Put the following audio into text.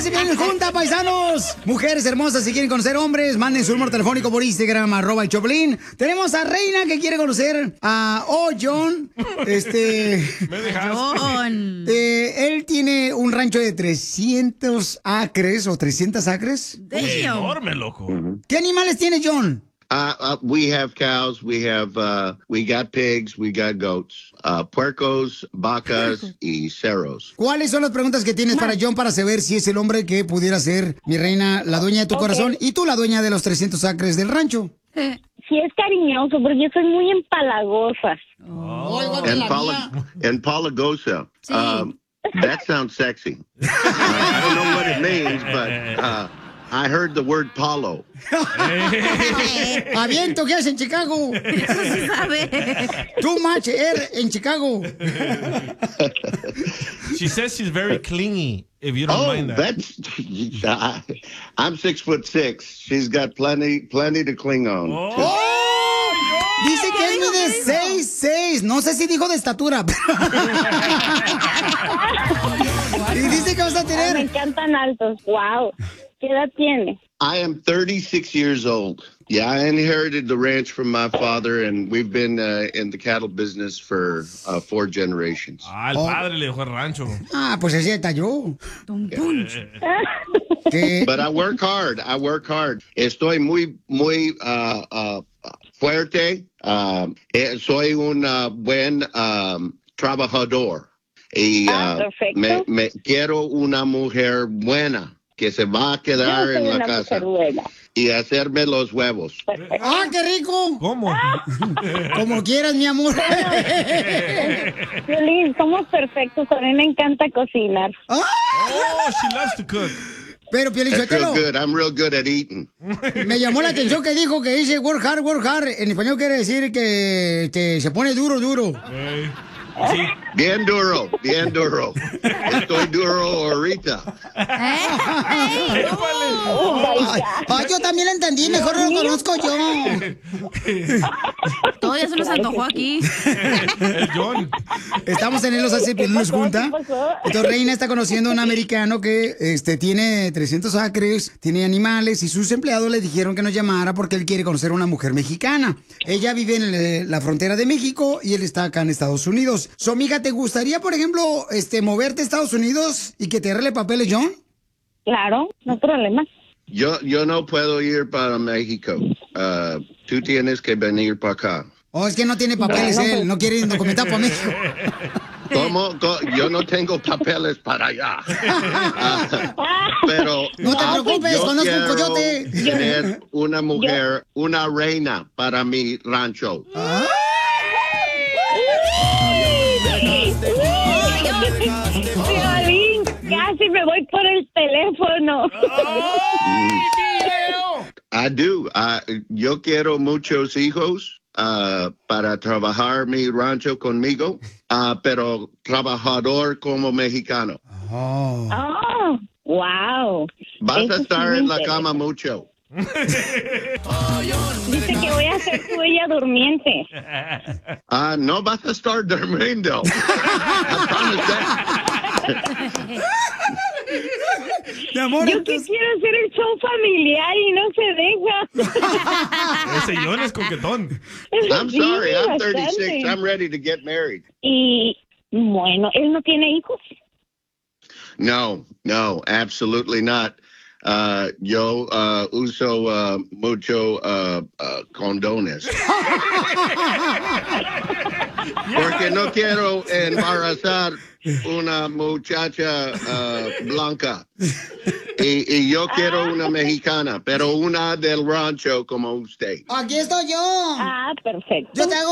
se vienen juntas, paisanos. Mujeres hermosas, si quieren conocer hombres, manden su número telefónico por Instagram, @el Choplin. Tenemos a Reina que quiere conocer a John. Me dejas. John. Él tiene un rancho de 300 acres o 300 acres. Enorme, loco. ¿Qué animales tiene John? We have cows, we got pigs, we got goats, puercos, vacas y cerros. ¿Cuáles son las preguntas que tienes para John para saber si es el hombre que pudiera ser, mi reina, la dueña de tu corazón y tú la dueña de los 300 acres del rancho? Sí es cariñoso, porque yo soy muy empalagosa. Empalagosa. That sounds sexy. I don't know what it means, but I heard the word palo. Aviento, ¿qué haces en Chicago? Eso sí sabe. Too much air en Chicago. She says she's very clingy, if you don't mind that. I'm 6'6". She's got plenty to cling on. Dice que es de 6'6". No sé si dijo de estatura. Y dice que vas a tener... Me encantan altos. Wow. ¿Qué edad tiene? I am 36 years old. Yeah, I inherited the ranch from my father, and we've been in the cattle business for 4 generations. El padre le dejó el rancho. Pues así está yo. But I work hard. Estoy muy fuerte. Soy un buen trabajador. Y me quiero una mujer buena que se va a quedar en la casa y hacerme los huevos. ¡Qué rico! ¿Cómo? Como quieras, mi amor. Violín, somos perfectos. A mí me encanta cocinar. She loves to cook. Pero, Piolín Sotelo, I'm real good at eating. Me llamó la atención que dijo que dice work hard. En español quiere decir que se pone duro. Sí. Bien duro. Estoy duro ahorita. Yo también lo entendí, mejor lo conozco yo. Todo ya se nos antojó aquí. El John. Estamos en Los Hace Piolín junta. Entonces Reina está conociendo a un americano que tiene 300 acres, tiene animales y sus empleados le dijeron que nos llamara porque él quiere conocer a una mujer mexicana. Ella vive en la frontera de México y él está acá en Estados Unidos. So, amiga, ¿te gustaría, por ejemplo, moverte a Estados Unidos y que te arregle papeles, John? Claro, no hay problema. Yo no puedo ir para México. Tú tienes que venir para acá. Es que no tiene papeles él, no quiere documentar para México. ¿Cómo? Yo no tengo papeles para allá. Pero no te preocupes, conozco un coyote. Tener una mujer, una reina para mi rancho. Violín, casi me voy por el teléfono. I do. Yo quiero muchos hijos para trabajar mi rancho conmigo, pero trabajador como mexicano. Wow. Vas a estar en la cama mucho. Dice que voy a ser tu bella durmiente. No vas a estar durmiendo. Mi amor, yo que quiero hacer el show familiar y no se deja. Ese John es coquetón. I'm sorry, I'm 36. I'm ready to get married. Y bueno, ¿él no tiene hijos? No, absolutely not. Yo uso mucho condones. Porque no quiero embarazar una muchacha blanca. Y yo quiero una mexicana, pero una del rancho como usted. Aquí estoy yo. Perfecto. Yo te hago